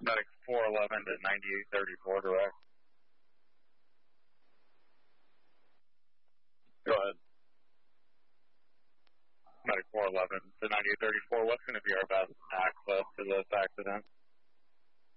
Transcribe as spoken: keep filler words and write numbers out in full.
Medic four eleven to ninety-eight thirty-four direct. Go ahead. Medic four eleven to ninety-eight thirty-four, what's going to be our best?